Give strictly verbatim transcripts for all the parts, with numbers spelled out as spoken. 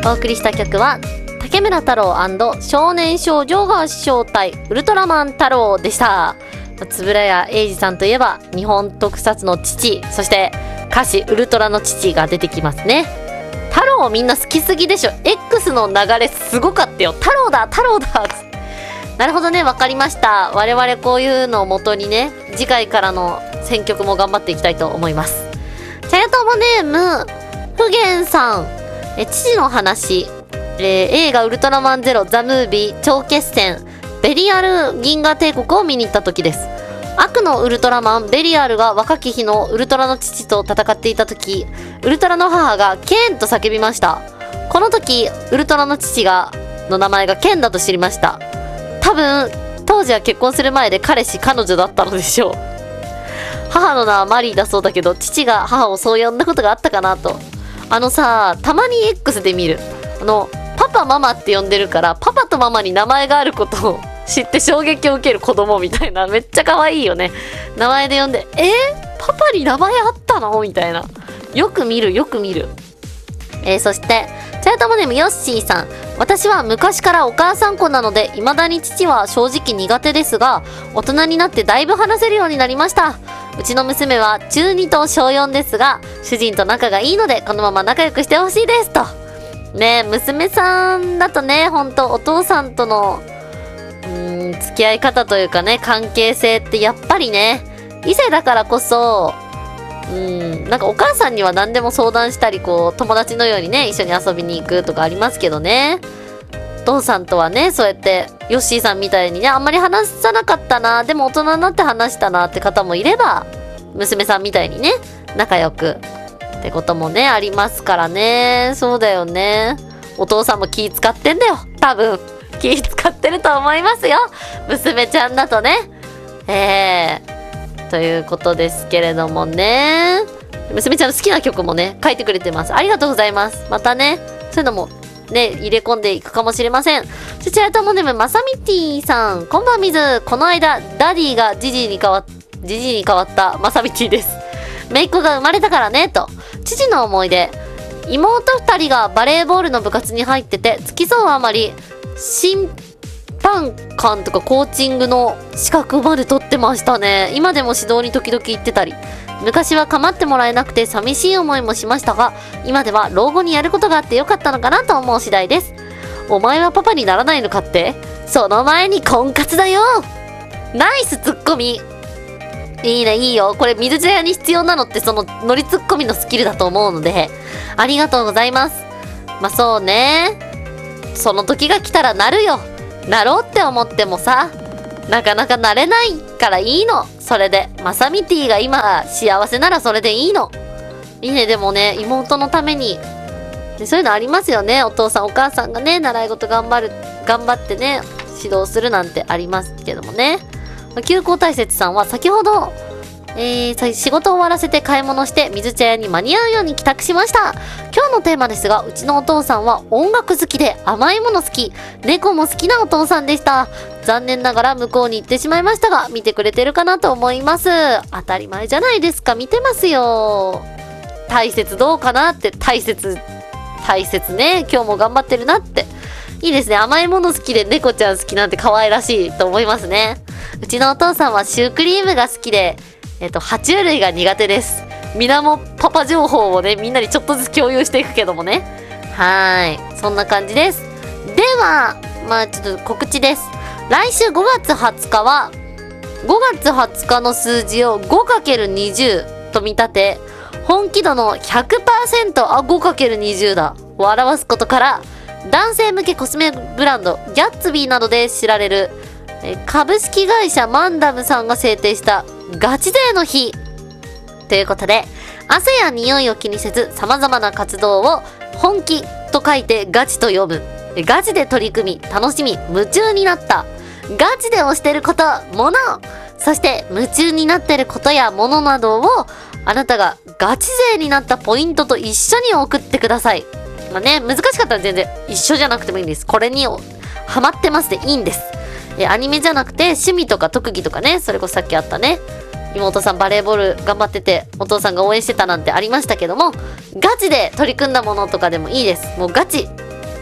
お送りした曲は竹村太郎&少年少女合唱隊ウルトラマン太郎でした。円谷英二さんといえば日本特撮の父、そして歌詞ウルトラの父が出てきますね。太郎みんな好きすぎでしょ。 X の流れすごかったよ。太郎だ太郎だっつって。なるほどね、わかりました。我々こういうのを元にね、次回からの選曲も頑張っていきたいと思います。チャヤトモネームふげんさん、え父の話、えー、映画ウルトラマンゼロザ・ムービー超決戦ベリアル銀河帝国を見に行った時です。悪のウルトラマンベリアルが若き日のウルトラの父と戦っていた時、ウルトラの母がケンと叫びました。この時ウルトラの父がの名前がケンだと知りました。多分当時は結婚する前で彼氏彼女だったのでしょう。母の名はマリーだそうだけど、父が母をそう呼んだことがあったかなと。あのさ、たまに X で見るあのパパママって呼んでるから、パパとママに名前があることを知って衝撃を受ける子供みたいな、めっちゃ可愛いよね。名前で呼んで、えー、パパに名前あったのみたいな。よく見るよく見る。えー、そしてチャイトモネームヨッシーさん、私は昔からお母さん子なので未だに父は正直苦手ですが、大人になってだいぶ話せるようになりました。うちの娘は中にと小よんですが、主人と仲がいいのでこのまま仲良くしてほしいですと。ねえ、娘さんだとね、ほんとお父さんとのうーん付き合い方というかね、関係性ってやっぱりね、異性だからこそ、うーんなんかお母さんには何でも相談したり、こう友達のようにね一緒に遊びに行くとかありますけどね、お父さんとはねそうやってヨッシーさんみたいにね、あんまり話さなかったな、でも大人になって話したなって方もいれば、娘さんみたいにね仲良くってこともねありますからね。そうだよね、お父さんも気使ってんだよ、多分気使ってると思いますよ、娘ちゃんだとね。えー、ということですけれどもね、娘ちゃんの好きな曲もね書いてくれてます。ありがとうございます。またねそういうのもね入れ込んでいくかもしれません。そちらともねむまさみティさん、こんばんみず。この間ダディがジジイに変わっジジイに変わったまさみティです。姪っ子が生まれたからねと。父の思い出、妹二人がバレーボールの部活に入ってて、付き添うあまり審判官とかコーチングの資格まで取ってましたね。今でも指導に時々行ってたり、昔は構ってもらえなくて寂しい思いもしましたが、今では老後にやることがあってよかったのかなと思う次第です。お前はパパにならないのかって、その前に婚活だよ。ナイスツッコミ。いいね、いいよ。これ水茶屋に必要なのってそのノリツッコミのスキルだと思うので、ありがとうございます。まあそうね、その時が来たらなるよ。なろうって思ってもさ、なかなかなれないからいいの。それでマサミティが今幸せならそれでいいの。いいね。でもね、妹のためにでそういうのありますよね。お父さんお母さんがね習い事頑張る頑張ってね指導するなんてありますけどもね。休校大切さんは先ほど、えー、仕事を終わらせて買い物して水茶屋に間に合うように帰宅しました。今日のテーマですが、うちのお父さんは音楽好きで甘いもの好き、猫も好きなお父さんでした。残念ながら向こうに行ってしまいましたが、見てくれてるかなと思います。当たり前じゃないですか。見てますよ。大切どうかなって。大切大切ね、今日も頑張ってるなって。いいですね。甘いもの好きで猫ちゃん好きなんて可愛らしいと思いますね。うちのお父さんはシュークリームが好きで、えっと、爬虫類が苦手です。みなもパパ情報をね、みんなにちょっとずつ共有していくけどもね。はーい。そんな感じです。では、まあちょっと告知です。来週ごがつはつかは、ごがつはつかの数字を ごかけるにじゅう と見立て、本気度の ひゃくパーセント、あ、ごかけるにじゅう だ、を表すことから、男性向けコスメブランド、ギャッツビーなどで知られる、株式会社マンダムさんが制定したガチデーの日ということで、汗や匂いを気にせず様々な活動を本気と書いてガチと読む。ガチで取り組み、楽しみ、夢中になった。ガチで推してること、もの、そして夢中になってることやものなどをあなたがガチ勢になったポイントと一緒に送ってください。まあね、難しかったら全然一緒じゃなくてもいいんです。これにハマってますでいいんです。えアニメじゃなくて趣味とか特技とかね、それこそさっきあったね、妹さんバレーボール頑張っててお父さんが応援してたなんてありましたけども、ガチで取り組んだものとかでもいいです。もうガチ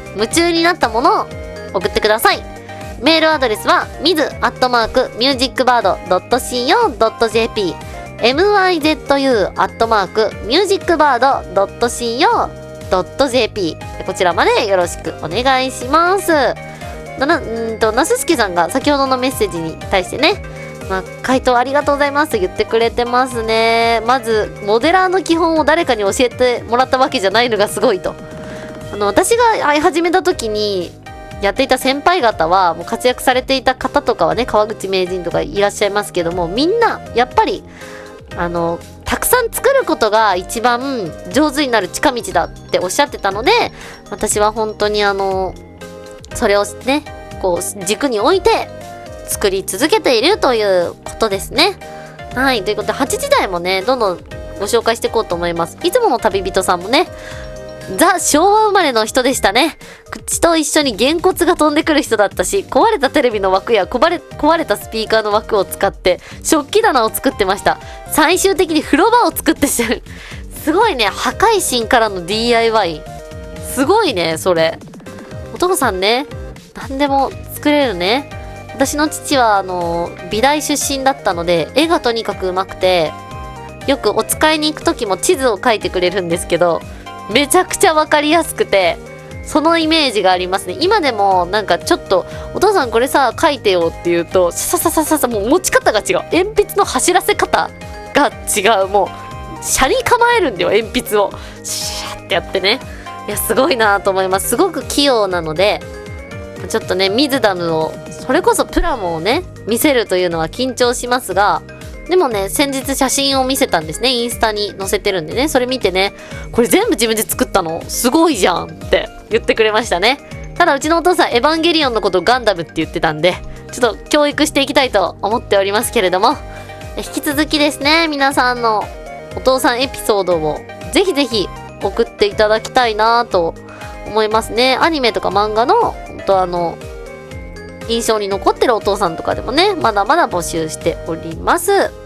夢中になったものを送ってください。メールアドレスは ミズ アットマーク ミュージックバード ドット シーオー ドット ジェーピー ミズ アットマーク ミュージックバード ドット シーオー ドット ジェーピー こちらまでよろしくお願いします。なな、んと、なすすけさんが先ほどのメッセージに対してね、まあ、回答ありがとうございますと言ってくれてますね。まず、モデラーの基本を誰かに教えてもらったわけじゃないのがすごいと。あの、私が会い始めた時に、やっていた先輩方は、もう活躍されていた方とかはね、川口名人とかいらっしゃいますけども、みんな、やっぱり、あの、たくさん作ることが一番上手になる近道だっておっしゃってたので、私は本当にあの、それをね、こう、軸に置いて、作り続けているということですね。はい。ということで、はちじ台もね、どんどんご紹介していこうと思います。いつもの旅人さんもね、ザ・昭和生まれの人でしたね。口と一緒にげんこつが飛んでくる人だったし、壊れたテレビの枠や壊れ、壊れたスピーカーの枠を使って、食器棚を作ってました。最終的に風呂場を作ってしてる。すごいね、破壊神からの ディーアイワイ。すごいね、それ。お父さんね、何でも作れるね。私の父は、あの、美大出身だったので、絵がとにかく上手くて、よくお使いに行く時も地図を描いてくれるんですけど、めちゃくちゃわかりやすくて、そのイメージがありますね。今でもなんかちょっと、お父さんこれさ、書いてよって言うと、さささささ、もう持ち方が違う。鉛筆の走らせ方が違う。もう、車に構えるんだよ、鉛筆を。シャーってやってね。いや、すごいなと思います。すごく器用なので、ちょっとね、ミズダムを、それこそプラモをね、見せるというのは緊張しますが、でもね、先日写真を見せたんですね。インスタに載せてるんでね。それ見てね、これ全部自分で作ったのすごいじゃんって言ってくれましたね。ただうちのお父さん、エヴァンゲリオンのことをガンダムって言ってたんで、ちょっと教育していきたいと思っておりますけれども、引き続きですね、皆さんのお父さんエピソードをぜひぜひ送っていただきたいなと思いますね。アニメとか漫画の、本当あの、印象に残ってるお父さんとかでもね、まだまだ募集しております。